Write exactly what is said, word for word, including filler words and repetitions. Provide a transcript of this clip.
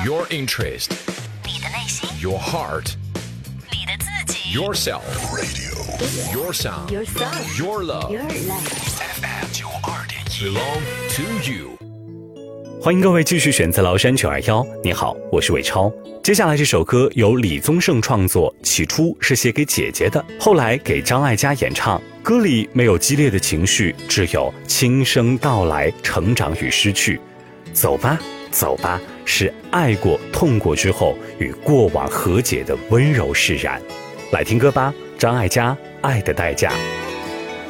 Your interest. 你的内心。 Your heart. 你的自己。 Yourself. Radio. Your sound. Your sound. Your love. Your love. F M 九二点一 Belong to you. 欢迎各位继续选择崂山九二一。你好，我是伟超。接下来这首歌由李宗盛创作，起初是写给姐姐的，后来给张艾嘉演唱。歌里没有激烈的情绪，只有轻声道来，成长与失去。走吧，走吧，是爱过、痛过之后与过往和解的温柔释然。来听歌吧，张艾嘉《爱的代价》。